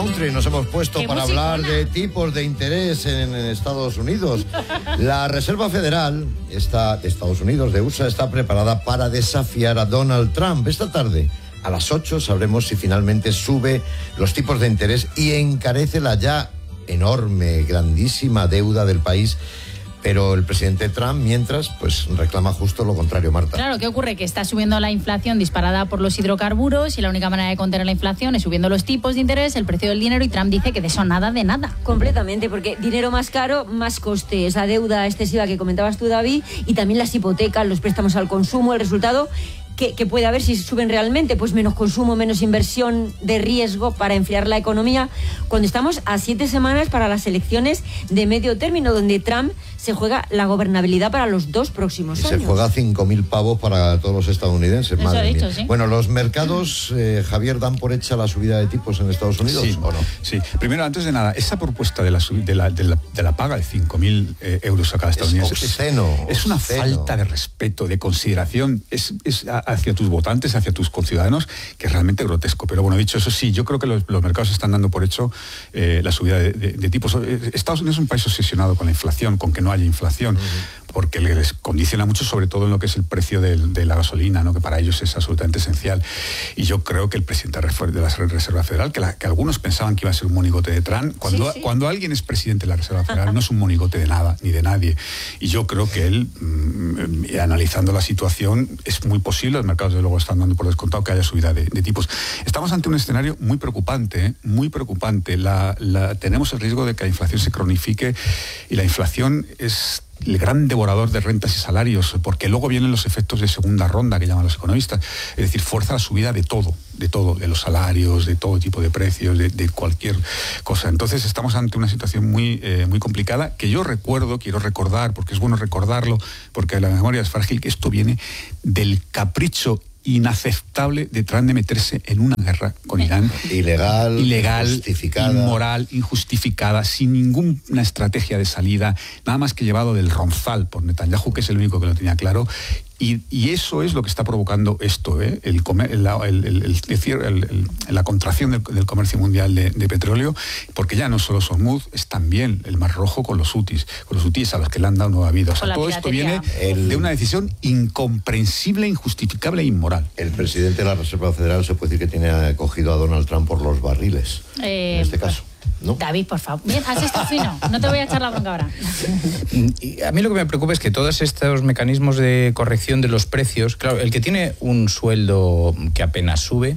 country nos hemos puesto para hablar de tipos de interés en Estados Unidos. La Reserva Federal de Estados Unidos, de USA, está preparada para desafiar a Donald Trump. Esta tarde, a las 8, sabremos si finalmente sube los tipos de interés y encarece la ya enorme, grandísima deuda del país. Pero el presidente Trump, mientras, pues reclama justo lo contrario, Marta. Claro, ¿qué ocurre? Que está subiendo la inflación disparada por los hidrocarburos y la única manera de contener la inflación es subiendo los tipos de interés, el precio del dinero, y Trump dice que de eso nada de nada. Completamente, porque dinero más caro, más coste. Esa deuda excesiva que comentabas tú, David, y también las hipotecas, los préstamos al consumo, el resultado que puede haber si suben realmente, pues menos consumo, menos inversión de riesgo para enfriar la economía, cuando estamos a 7 semanas para las elecciones de medio término, donde Trump se juega la gobernabilidad para los 2 próximos años. Se juega 5.000 pavos para todos los estadounidenses. Eso ha dicho, ¿sí? Bueno, los mercados, Javier, ¿dan por hecha la subida de tipos en Estados Unidos, sí, o no? Sí. Primero, antes de nada, esa propuesta de la paga de 5.000 euros a cada estadounidense es obsceno. Es una falta de respeto, de consideración, es hacia tus votantes, hacia tus conciudadanos, que es realmente grotesco. Pero bueno, dicho eso, sí, yo creo que los mercados están dando por hecho la subida de tipos. Estados Unidos es un país obsesionado con la inflación, con que no haya inflación, porque les condiciona mucho, sobre todo en lo que es el precio de la gasolina, ¿no? Que para ellos es absolutamente esencial. Y yo creo que el presidente de la Reserva Federal, que algunos pensaban que iba a ser un monigote de Trump, cuando alguien es presidente de la Reserva Federal no es un monigote de nada, ni de nadie. Y yo creo que él, analizando la situación, es muy posible, los mercados de luego están dando por descontado que haya subida de tipos. Estamos ante un escenario muy preocupante, muy preocupante. Tenemos el riesgo de que la inflación se cronifique, y la inflación es el gran devorador de rentas y salarios, porque luego vienen los efectos de segunda ronda que llaman los economistas, es decir, fuerza la subida de todo, de los salarios, de todo tipo de precios, de cualquier cosa. Entonces estamos ante una situación muy complicada, que yo quiero recordar, porque es bueno recordarlo, porque la memoria es frágil, que esto viene del capricho inaceptable de Trump de meterse en una guerra con Irán. Ilegal, inmoral, injustificada, sin ninguna estrategia de salida, nada más que llevado del ronzal por Netanyahu, que es el único que lo tenía claro. Y eso es lo que está provocando esto, la contracción del comercio mundial de petróleo, porque ya no solo Hormuz, es también el Mar Rojo con los hutis a los que le han dado nueva vida. O sea, todo esto viene de una decisión incomprensible, injustificable e inmoral. El presidente de la Reserva Federal se puede decir que tiene acogido a Donald Trump por los barriles, en este caso. ¿No? David, por favor. Bien, así está fino. No te voy a echar la bronca ahora. A mí lo que me preocupa es que todos estos mecanismos de corrección de los precios, claro, el que tiene un sueldo que apenas sube,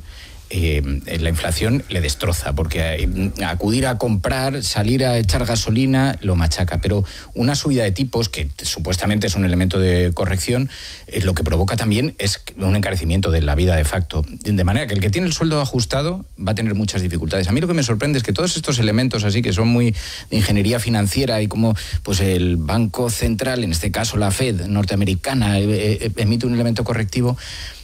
la inflación le destroza, porque acudir a comprar, salir a echar gasolina, lo machaca. Pero una subida de tipos, que supuestamente es un elemento de corrección, lo que provoca también es un encarecimiento de la vida de facto. De manera que el que tiene el sueldo ajustado va a tener muchas dificultades. A mí lo que me sorprende es que todos estos elementos así, que son muy de ingeniería financiera, y como pues el Banco Central, en este caso la Fed norteamericana, emite un elemento correctivo,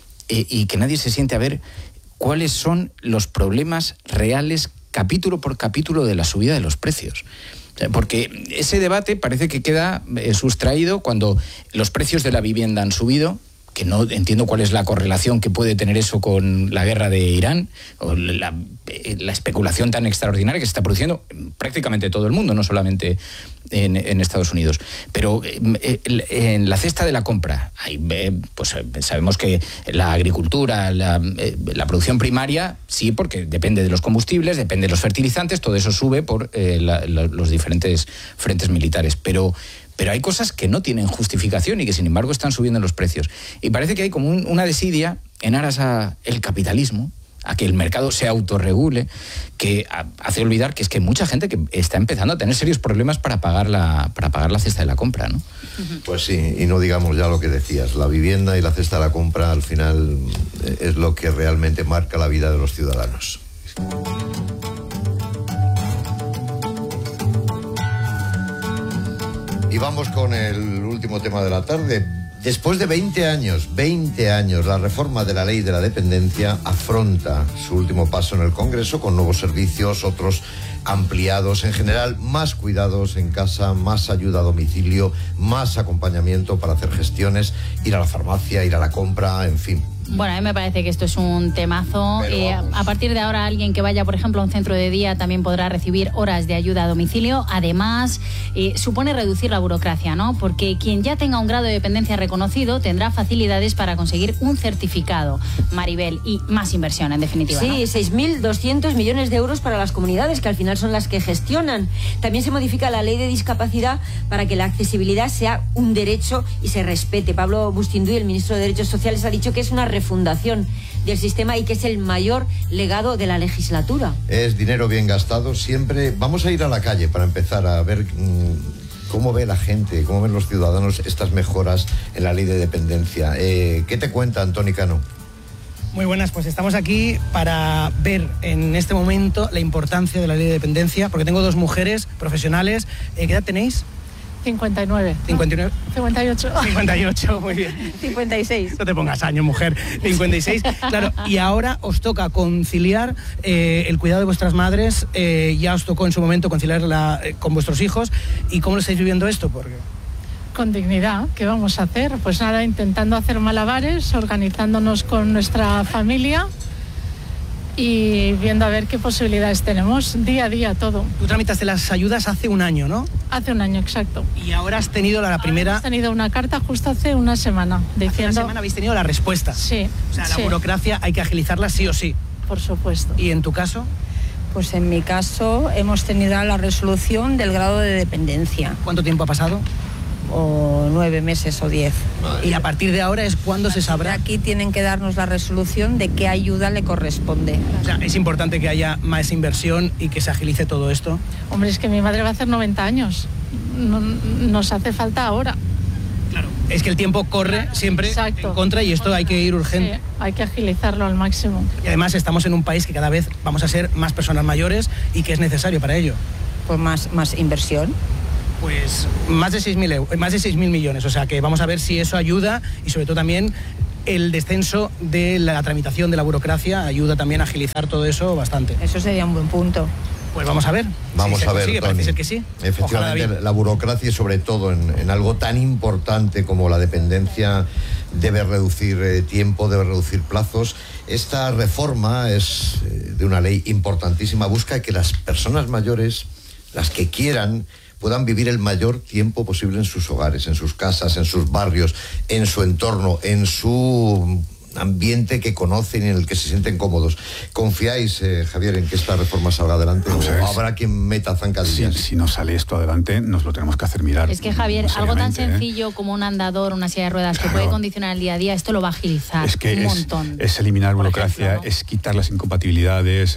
y que nadie se siente a ver cuáles son los problemas reales, capítulo por capítulo, de la subida de los precios. Porque ese debate parece que queda sustraído cuando los precios de la vivienda han subido, que no entiendo cuál es la correlación que puede tener eso con la guerra de Irán, o la especulación tan extraordinaria que se está produciendo en prácticamente todo el mundo, no solamente en Estados Unidos. Pero en la cesta de la compra, pues sabemos que la agricultura, la producción primaria, sí, porque depende de los combustibles, depende de los fertilizantes, todo eso sube por los diferentes frentes militares. Pero hay cosas que no tienen justificación y que sin embargo están subiendo los precios. Y parece que hay como una desidia en aras al capitalismo, a que el mercado se autorregule, que hace olvidar que es que hay mucha gente que está empezando a tener serios problemas para pagar la cesta de la compra, ¿no? Pues sí, y no digamos ya lo que decías, la vivienda y la cesta de la compra al final es lo que realmente marca la vida de los ciudadanos. Y vamos con el último tema de la tarde. Después de 20 años, la reforma de la ley de la dependencia afronta su último paso en el Congreso, con nuevos servicios, otros ampliados, en general más cuidados en casa, más ayuda a domicilio, más acompañamiento para hacer gestiones, ir a la farmacia, ir a la compra, en fin. Bueno, a mí me parece que esto es un temazo. A partir de ahora, alguien que vaya, por ejemplo, a un centro de día también podrá recibir horas de ayuda a domicilio. Además, supone reducir la burocracia, ¿no? Porque quien ya tenga un grado de dependencia reconocido tendrá facilidades para conseguir un certificado, Maribel, y más inversión, en definitiva. Sí, ¿no? 6.200 millones de euros para las comunidades, que al final son las que gestionan. También se modifica la ley de discapacidad para que la accesibilidad sea un derecho y se respete. Pablo Bustinduy, el ministro de Derechos Sociales, ha dicho que es una refundación del sistema y que es el mayor legado de la legislatura. Es dinero bien gastado siempre. Vamos a ir a la calle para empezar a ver cómo ve la gente, cómo ven los ciudadanos estas mejoras en la ley de dependencia. ¿Qué te cuenta, Antoni Cano? Muy buenas, pues estamos aquí para ver en este momento la importancia de la ley de dependencia, porque tengo dos mujeres profesionales. ¿Qué edad tenéis? 59. 59. 58. 58, muy bien. 56. No te pongas años, mujer. 56. Claro, y ahora os toca conciliar el cuidado de vuestras madres. Ya os tocó en su momento conciliarla con vuestros hijos. ¿Y cómo lo estáis viviendo esto? Porque... Con dignidad, ¿qué vamos a hacer? Pues nada, intentando hacer malabares, organizándonos con nuestra familia y viendo a ver qué posibilidades tenemos día a día todo. Tú tramitaste las ayudas hace un año, ¿no? Hace un año, exacto. Y ahora has tenido la primera... Hemos tenido una carta justo hace una semana diciendo... Hace una semana habéis tenido la respuesta. Sí. O sea, la burocracia hay que agilizarla sí o sí. Por supuesto. ¿Y en tu caso? Pues en mi caso hemos tenido la resolución del grado de dependencia. ¿Cuánto tiempo ha pasado? O 9 meses o 10. Y a partir de ahora es cuando se sabrá. Aquí tienen que darnos la resolución de qué ayuda le corresponde. O sea, es importante que haya más inversión y que se agilice todo esto. Hombre, es que mi madre va a hacer 90 años. Nos hace falta ahora. Claro, es que el tiempo corre siempre en contra y esto hay que ir urgente. Sí, hay que agilizarlo al máximo. Y además estamos en un país que cada vez vamos a ser más personas mayores y que es necesario para ello. Pues más inversión. Pues más de 6.000 millones, o sea que vamos a ver si eso ayuda y sobre todo también el descenso de la tramitación de la burocracia ayuda también a agilizar todo eso bastante. Eso sería un buen punto. Pues vamos a ver. Vamos a ver, Toni. Parece ser que sí. Efectivamente, la burocracia y sobre todo en algo tan importante como la dependencia debe reducir tiempo, debe reducir plazos. Esta reforma es de una ley importantísima, busca que las personas mayores, las que quieran, puedan vivir el mayor tiempo posible en sus hogares, en sus casas, en sus barrios, en su entorno, en su ambiente que conocen y en el que se sienten cómodos. ¿Confiáis, Javier, en que esta reforma salga adelante? ¿O habrá quien meta zancadillas? Si no sale esto adelante, nos lo tenemos que hacer mirar. Es que, Javier, algo tan sencillo como un andador, una silla de ruedas, que puede condicionar el día a día, esto lo va a agilizar un montón. Es eliminar burocracia, es quitar las incompatibilidades,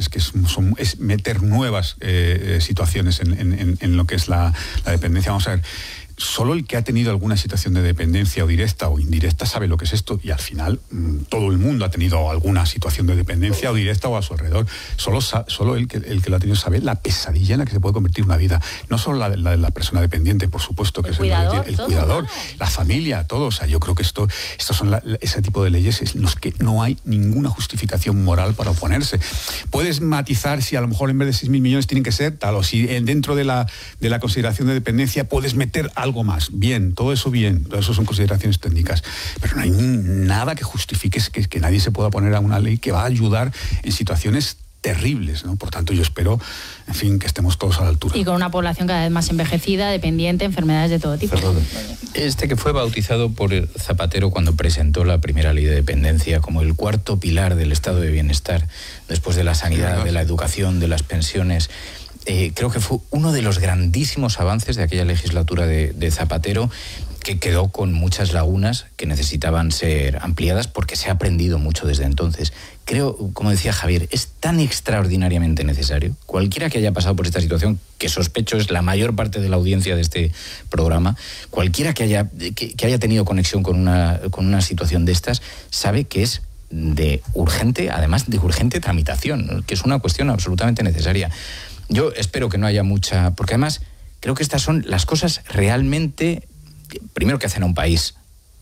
es meter nuevas situaciones en lo que es la dependencia. Vamos a ver. Solo el que ha tenido alguna situación de dependencia o directa o indirecta sabe lo que es esto y al final todo el mundo ha tenido alguna situación de dependencia o directa o a su alrededor. Solo el que lo ha tenido sabe la pesadilla en la que se puede convertir una vida. No solo la de la persona dependiente, por supuesto, que el cuidador, la familia, todo. O sea, yo creo que estos son ese tipo de leyes en los que no hay ninguna justificación moral para oponerse. Puedes matizar si a lo mejor en vez de 6.000 millones tienen que ser tal, o si dentro de la consideración de dependencia puedes meter algo más, todo eso son consideraciones técnicas, pero no hay nada que justifique que nadie se pueda poner a una ley que va a ayudar en situaciones terribles, ¿no? Por tanto, yo espero, en fin, que estemos todos a la altura. Y con una población cada vez más envejecida, dependiente, enfermedades de todo tipo. Este que fue bautizado por Zapatero cuando presentó la primera ley de dependencia como el cuarto pilar del estado de bienestar, después de la sanidad, de la educación, de las pensiones. Creo que fue uno de los grandísimos avances de aquella legislatura de Zapatero, que quedó con muchas lagunas que necesitaban ser ampliadas porque se ha aprendido mucho desde entonces. Creo, como decía Javier, es tan extraordinariamente necesario. Cualquiera que haya pasado por esta situación, que sospecho es la mayor parte de la audiencia de este programa, cualquiera que haya tenido conexión con una situación de estas, sabe que es de urgente, además de urgente tramitación, que es una cuestión absolutamente necesaria. Yo espero que no haya mucha... Porque además creo que estas son las cosas realmente... Primero, que hacen a un país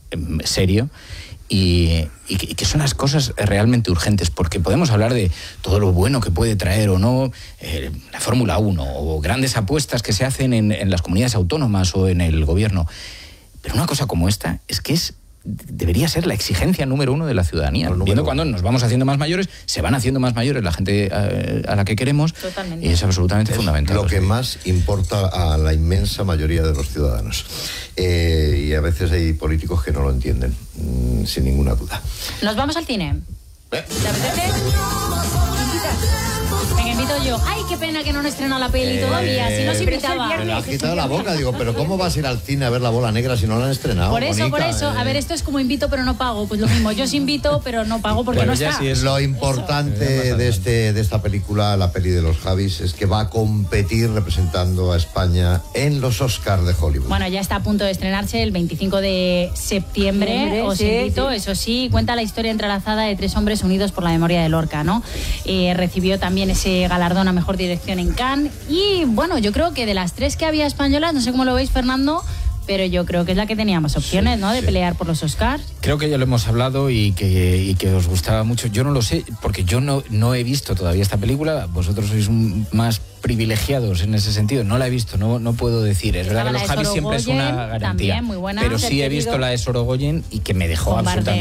serio y que son las cosas realmente urgentes, porque podemos hablar de todo lo bueno que puede traer o no la Fórmula 1 o grandes apuestas que se hacen en las comunidades autónomas o en el gobierno. Pero una cosa como esta es que es debería ser la exigencia número uno de la ciudadanía. Viendo cuando nos vamos haciendo más mayores, se van haciendo más mayores la gente a la que queremos. Totalmente. Y es absolutamente fundamental. Lo que más importa a la inmensa mayoría de los ciudadanos. Y a veces hay políticos que no lo entienden, sin ninguna duda. ¿Nos vamos al cine? ¿Te apetece? Venga, invito yo. Ay, qué pena que no han estrenado la peli todavía. Si nos invitaba. Me lo has quitado la boca, digo, pero ¿cómo vas a ir al cine a ver La Bola Negra si no la han estrenado? Por eso, bonita, A ver, esto es como invito pero no pago. Pues lo mismo, yo os invito pero no pago porque no está. Sí es lo importante de esta película, la peli de los Javis, es que va a competir representando a España en los Oscars de Hollywood. Bueno, ya está a punto de estrenarse el 25 de septiembre. Os invito, eso sí, cuenta la historia entrelazada de 3 hombres unidos por la memoria de Lorca, ¿no? Recibió también ese galardón a mejor dirección en Cannes. Y bueno, yo creo que de las 3 que había españolas, no sé cómo lo veis, Fernando, pero yo creo que es la que tenía más opciones, ¿no? De pelear por los Oscars. Creo que ya lo hemos hablado y que os gustaba mucho. Yo no lo sé, porque yo no he visto todavía esta película. Vosotros sois más privilegiados en ese sentido. No la he visto, no puedo decir. Es verdad que los Javis siempre es una garantía. También, muy buena. Pero sí he visto la de Sorogoyen y que me dejó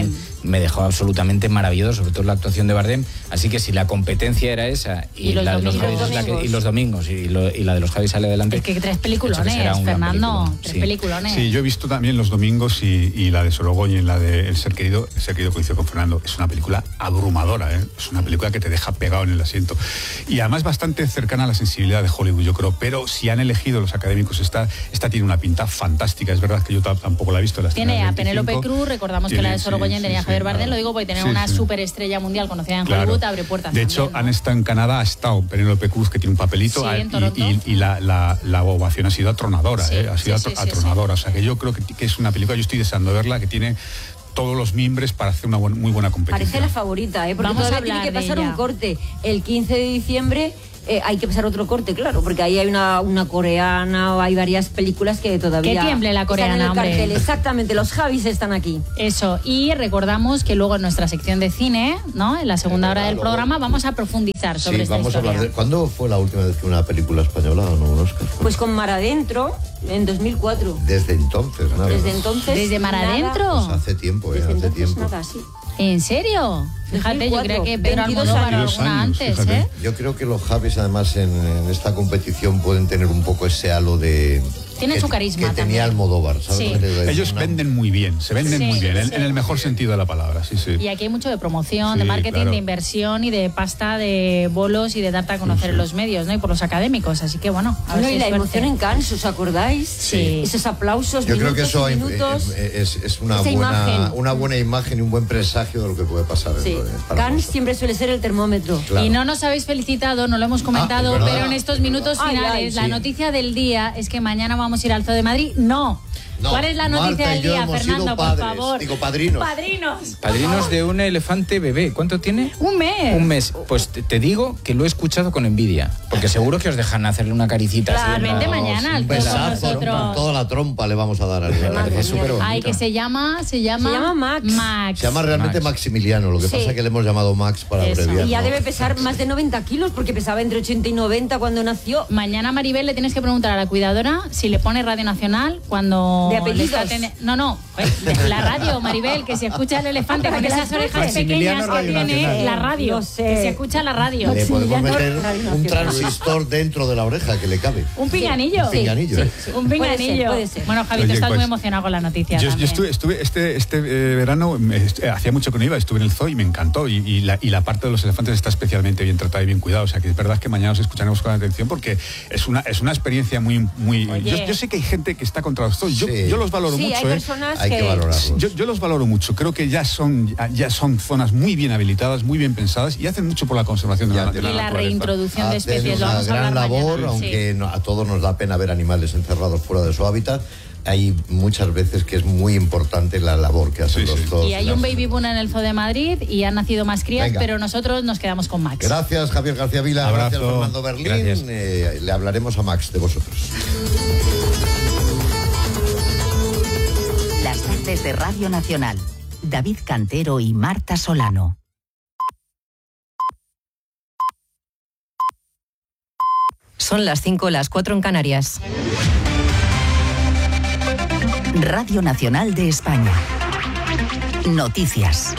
absolutamente maravilloso, sobre todo la actuación de Bardem. Así que si la competencia era esa y la de los Javis es la que, y los domingos y la de los Javis sale adelante. Es que 3 peliculones, Fernando. 3 peliculones. Sí, yo he visto también los domingos y la de Sorogoyen, la de El ser querido coincido con Fernando. Es una película abrumadora, ¿eh? Es una película que te deja pegado en el asiento. Y además bastante cercana a la sensibilidad de Hollywood, yo creo. Pero si han elegido los académicos, esta tiene una pinta fantástica. Es verdad que yo tampoco la he visto. Tiene a Penélope Cruz, recordamos que la de Sorogoyen tenía a Javier Bardem, lo digo porque tener una superestrella mundial conocida en Hollywood abre puertas. De hecho, han estado en Canadá, ha estado Penélope Cruz, que tiene un papelito, y la ovación ha sido atronadora, ha sido atronadora. O sea que yo creo que es una película, yo estoy deseando verla, que tiene todos los mimbres para hacer una muy buena competición. Parece la favorita, porque vamos a hablar, tiene que pasar un corte. El 15 de diciembre hay que pasar otro corte, claro, porque ahí hay una coreana, o hay varias películas que todavía... Que tiemble la coreana, están en el cartel. hombre. Exactamente, los Javis están aquí. Eso, y recordamos que luego en nuestra sección de cine, ¿no? En la segunda hora del programa vamos a profundizar sobre esta historia. A hablar ¿Cuándo fue la última vez que una película española ganó un Oscar? Pues con Mar Adentro, en 2004. Desde entonces, nada. ¿Desde Mar Adentro? Pues hace tiempo, hace tiempo. Nada, sí. ¿En serio? Fíjate, 2004, yo creo que Pedro Almodóvar alguna antes, fíjate. ¿eh? Yo creo que los Javis, además, en esta competición pueden tener un poco ese halo de... Tiene su carisma que tenía Almodóvar, ¿sabes? Sí. Ellos venden muy bien, se venden muy bien, en el mejor sentido de la palabra, sí. Y aquí hay mucho de promoción, de marketing, de inversión y de pasta de bolos y de darte a conocer en los medios, ¿no? Y por los académicos, así que bueno. A ver si y la emoción en Cannes, ¿os acordáis? Sí. Esos aplausos, yo creo que eso minutos, es una buena imagen y un buen presagio de lo que puede pasar. Sí. Cannes siempre suele ser el termómetro. Claro. Y no nos habéis felicitado, no lo hemos comentado, pero en estos minutos finales, la noticia del día es que mañana vamos a ir al Zoo de Madrid. No. ¿Cuál es la noticia del día, Fernando, por favor? Digo, padrinos. Padrinos de un elefante bebé. ¿Cuánto tiene? Un mes. Pues te digo que lo he escuchado con envidia. Porque seguro que os dejan hacerle una caricita. Claramente mañana. Un besazo, toda la trompa le vamos a dar al bebé. Parece súper bonito. Ay, que se llama Max. Se llama realmente Maximiliano. Lo que pasa es que le hemos llamado Max para abreviar. Y ya debe pesar más de 90 kilos porque pesaba entre 80 y 90 cuando nació. Mañana, Maribel, le tienes que preguntar a la cuidadora si le pone Radio Nacional cuando... De apellidos. No, la radio, Maribel, que se escucha el elefante con esas orejas pequeñas que tiene la radio. No sé. Que se escucha la radio. Le podemos meter un transistor dentro de la oreja que le cabe. Un pinganillo. Un pinganillo. Un pinganillo. Puede ser. Bueno, Javi, tú estás muy emocionado con la noticia. Yo estuve este verano, hacía mucho que no iba, estuve en el zoo y me encantó. Y la parte de los elefantes está especialmente bien tratada y bien cuidada. O sea que es verdad que mañana os escucharemos con atención porque es una experiencia muy... Yo sé que hay gente que está contra los zoos. Yo los valoro mucho. Hay personas hay que valorarlos. Yo los valoro mucho. Creo que ya son zonas muy bien habilitadas, muy bien pensadas y hacen mucho por la conservación de la naturaleza. Y la reintroducción de especies. Una vamos a gran hablar labor, mañana. aunque a todos nos da pena ver animales encerrados fuera de su hábitat. Hay muchas veces que es muy importante la labor que hacen los zoos. Y hay un baby boom en el Zoo de Madrid y han nacido más crías, pero nosotros nos quedamos con Max. Gracias, Javier García Vila. Abrazo. Gracias, Fernando Berlín. Le hablaremos a Max de vosotros. Las tardes de Radio Nacional. David Cantero y Marta Solano. Son las 5, las 4 en Canarias. Radio Nacional de España. Noticias.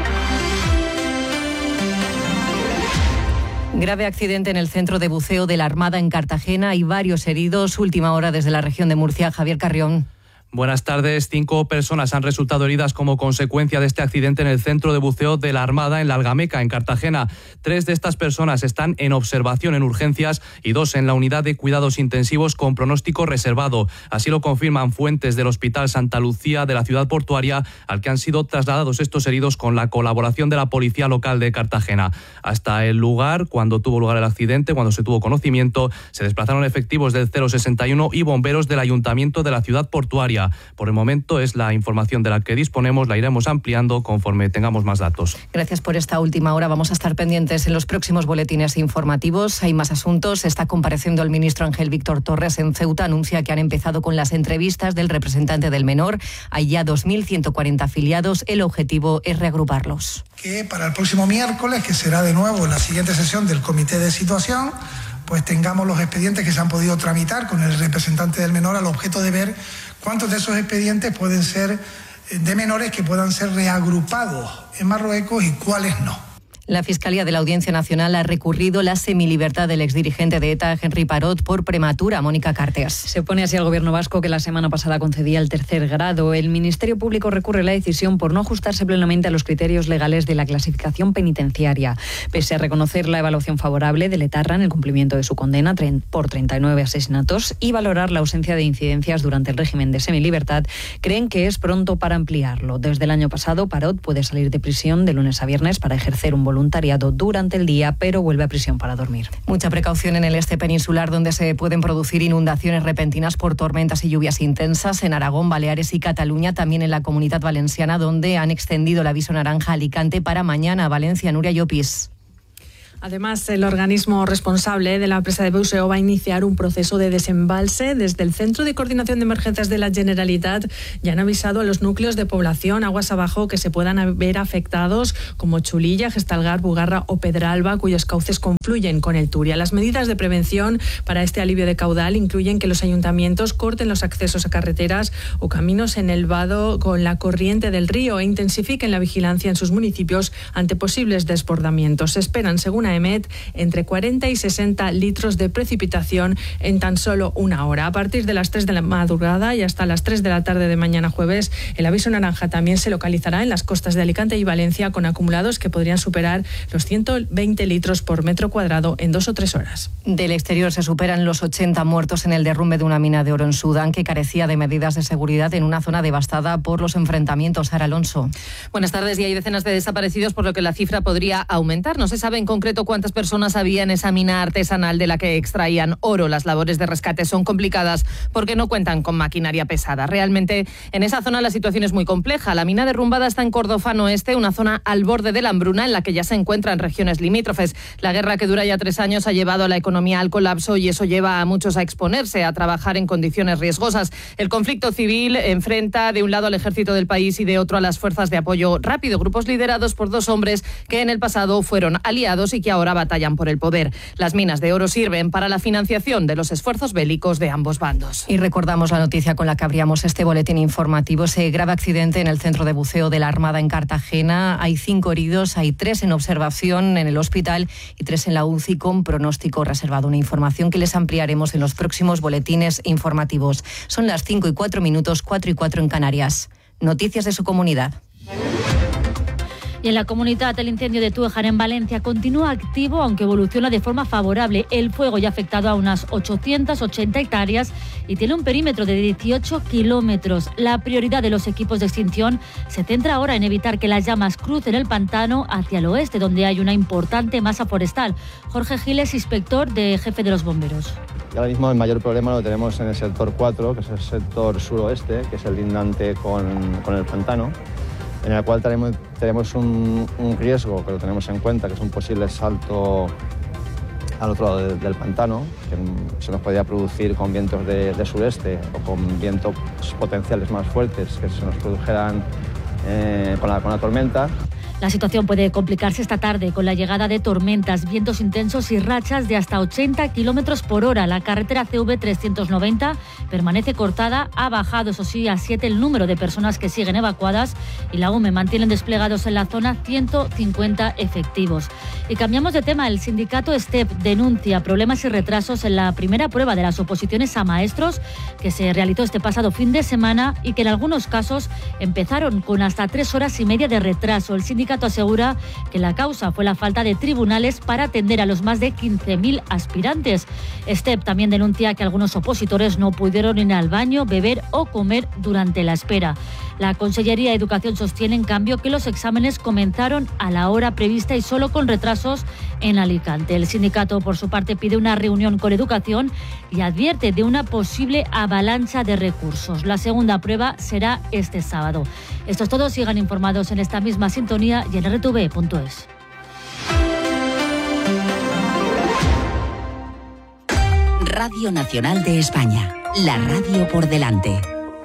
Grave accidente en el centro de buceo de la Armada en Cartagena y varios heridos. Última hora desde la región de Murcia. Javier Carrión. Buenas tardes. 5 personas han resultado heridas como consecuencia de este accidente en el centro de buceo de la Armada en la Algameca, en Cartagena. 3 de estas personas están en observación en urgencias y 2 en la unidad de cuidados intensivos con pronóstico reservado. Así lo confirman fuentes del Hospital Santa Lucía de la ciudad portuaria, al que han sido trasladados estos heridos con la colaboración de la Policía Local de Cartagena. Hasta el lugar, cuando tuvo lugar el accidente, cuando se tuvo conocimiento, se desplazaron efectivos del 061 y bomberos del Ayuntamiento de la ciudad portuaria. Por el momento es la información de la que disponemos, la iremos ampliando conforme tengamos más datos. Gracias por esta última hora. Vamos a estar pendientes en los próximos boletines informativos. Hay más asuntos. Está compareciendo el ministro Ángel Víctor Torres en Ceuta. Anuncia que han empezado con las entrevistas del representante del menor. Hay ya 2.140 afiliados. El objetivo es reagruparlos. Que para el próximo miércoles, que será de nuevo la siguiente sesión del comité de situación, pues tengamos los expedientes que se han podido tramitar con el representante del menor al objeto de ver cuántos de esos expedientes pueden ser de menores que puedan ser reagrupados en Marruecos y cuáles no. La Fiscalía de la Audiencia Nacional ha recurrido la semilibertad del exdirigente de ETA, Henry Parot, por prematura. Mónica Carteas. Se opone así al gobierno vasco, que la semana pasada concedía el 3er grado. El Ministerio Público recurre la decisión por no ajustarse plenamente a los criterios legales de la clasificación penitenciaria. Pese a reconocer la evaluación favorable de Letarra en el cumplimiento de su condena por 39 asesinatos y valorar la ausencia de incidencias durante el régimen de semilibertad, creen que es pronto para ampliarlo. Desde el año pasado, Parot puede salir de prisión de lunes a viernes para ejercer un voluntariado durante el día, pero vuelve a prisión para dormir. Mucha precaución en el este peninsular, donde se pueden producir inundaciones repentinas por tormentas y lluvias intensas. En Aragón, Baleares y Cataluña, también en la Comunidad Valenciana, donde han extendido el aviso naranja a Alicante para mañana. Valencia, Nuria Llopis. Además, el organismo responsable de la presa de Buceo va a iniciar un proceso de desembalse. Desde el Centro de Coordinación de Emergencias de la Generalitat ya han avisado a los núcleos de población aguas abajo que se puedan ver afectados, como Chulilla, Gestalgar, Bugarra o Pedralba, cuyos cauces confluyen con el Turia. Las medidas de prevención para este alivio de caudal incluyen que los ayuntamientos corten los accesos a carreteras o caminos en el vado con la corriente del río e intensifiquen la vigilancia en sus municipios ante posibles desbordamientos. Se esperan, según EMET, entre 40 y 60 litros de precipitación en tan solo una hora. A partir de las 3 de la madrugada y hasta las 3 de la tarde de mañana jueves, el aviso naranja también se localizará en las costas de Alicante y Valencia, con acumulados que podrían superar los 120 litros por metro cuadrado en 2 o 3 horas. Del exterior se superan los 80 muertos en el derrumbe de una mina de oro en Sudán, que carecía de medidas de seguridad en una zona devastada por los enfrentamientos. Sara Alonso. Buenas tardes. Y hay decenas de desaparecidos, por lo que la cifra podría aumentar. No se sabe en concreto cuántas personas había en esa mina artesanal de la que extraían oro. Las labores de rescate son complicadas porque no cuentan con maquinaria pesada. Realmente, en esa zona la situación es muy compleja. La mina derrumbada está en Cordofán Oeste, una zona al borde de la hambruna en la que ya se encuentran regiones limítrofes. La guerra, que dura ya 3 años, ha llevado a la economía al colapso y eso lleva a muchos a exponerse, a trabajar en condiciones riesgosas. El conflicto civil enfrenta de un lado al ejército del país y de otro a las fuerzas de apoyo rápido, grupos liderados por 2 hombres que en el pasado fueron aliados y que ahora batallan por el poder. Las minas de oro sirven para la financiación de los esfuerzos bélicos de ambos bandos. Y recordamos la noticia con la que abríamos este boletín informativo, ese grave accidente en el centro de buceo de la Armada en Cartagena. Hay 5 heridos, hay 3 en observación en el hospital y 3 en la UCI con pronóstico reservado. Una información que les ampliaremos en los próximos boletines informativos. Son las 5:04, 4:04 en Canarias. Noticias de su comunidad. Y en la comunidad, el incendio de Tújar en Valencia continúa activo, aunque evoluciona de forma favorable. El fuego ya ha afectado a unas 880 hectáreas y tiene un perímetro de 18 kilómetros. La prioridad de los equipos de extinción se centra ahora en evitar que las llamas crucen el pantano hacia el oeste, donde hay una importante masa forestal. Jorge Giles, inspector jefe de los bomberos. Y ahora mismo el mayor problema lo tenemos en el sector 4, que es el sector suroeste, que es el lindante con el pantano, en el cual tenemos un riesgo que lo tenemos en cuenta, que es un posible salto al otro lado del pantano, que se nos podría producir con vientos de sureste o con vientos potenciales más fuertes que se nos produjeran con la tormenta. La situación puede complicarse esta tarde con la llegada de tormentas, vientos intensos y rachas de hasta 80 kilómetros por hora. La carretera CV 390 permanece cortada. Ha bajado, eso sí, a 7 el número de personas que siguen evacuadas y la UME mantienen desplegados en la zona 150 efectivos. Y cambiamos de tema. El sindicato STEP denuncia problemas y retrasos en la primera prueba de las oposiciones a maestros que se realizó este pasado fin de semana y que en algunos casos empezaron con hasta 3 horas y media de retraso. El sindicato asegura que la causa fue la falta de tribunales para atender a los más de 15.000 aspirantes. STEP también denuncia que algunos opositores no pudieron ir al baño, beber o comer durante la espera. La Consellería de Educación sostiene, en cambio, que los exámenes comenzaron a la hora prevista y solo con retrasos en Alicante. El sindicato, por su parte, pide una reunión con Educación y advierte de una posible avalancha de recursos. La segunda prueba será este sábado. Esto es todo. Sigan informados en esta misma sintonía y en rtv.es. Radio Nacional de España. La radio por delante.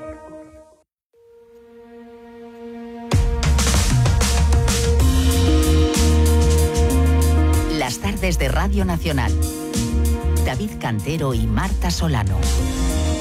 Las tardes de Radio Nacional. David Cantero y Marta Solano.